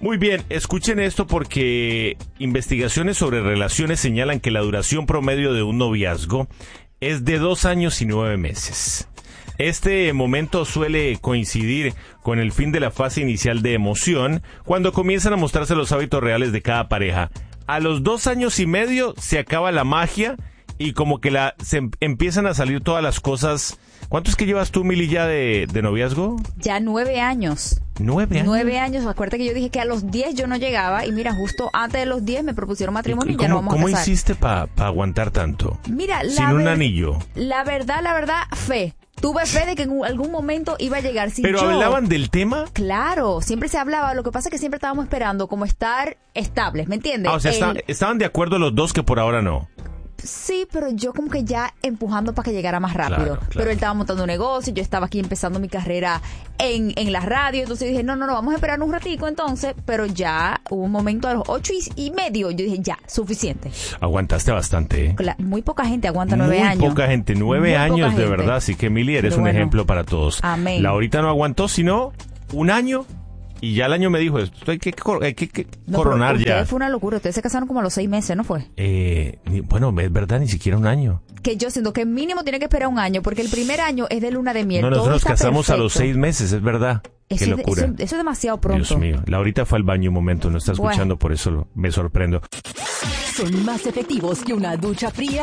Muy bien, escuchen esto porque investigaciones sobre relaciones señalan que la duración promedio de un noviazgo es de 2 años y 9 meses. Este momento suele coincidir con el fin de la fase inicial de emoción, cuando comienzan a mostrarse los hábitos reales de cada pareja. A los 2 años y medio se acaba la magia y como que empiezan a salir todas las cosas. ¿Cuánto es que llevas tú, Mili, ya de noviazgo? Ya 9 años. 9 años. 9 años. Acuérdate que yo dije que a los 10 yo no llegaba y mira, justo antes de los 10 me propusieron matrimonio y ya no vamos a casar. ¿Cómo hiciste para aguantar tanto? Mira, sin un anillo. La verdad, fe. Tuve fe de que en algún momento iba a llegar. ¿Pero hablaban del tema? Claro, siempre se hablaba. Lo que pasa es que siempre estábamos esperando como estar estables, ¿me entiendes? O sea, estaban de acuerdo los dos que por ahora no. Sí, pero yo como que ya empujando para que llegara más rápido. Claro. Pero él estaba montando un negocio, yo estaba aquí empezando mi carrera en la radio. Entonces dije, no, vamos a esperar un ratico entonces. Pero ya hubo un momento a los 8:30. Yo dije, ya, suficiente. Aguantaste bastante, ¿eh? Muy poca gente aguanta 9 años. Muy poca gente, 9 años de verdad. Así que, Mili, eres un ejemplo para todos. Amén. Laurita no aguantó, sino 1 año. Y ya el año me dijo, esto hay que coronar ya. Fue una locura. Ustedes se casaron como a los 6 meses, ¿no fue? Bueno, es verdad, ni siquiera 1 año. Que yo siento que mínimo tiene que esperar 1 año, porque el primer año es de luna de miel. No, nosotros nos casamos perfecto. a los 6 meses, es verdad. Qué locura. Eso es demasiado pronto. Dios mío. Laurita fue al baño un momento, no está escuchando, por eso me sorprendo. Son más efectivos que una ducha fría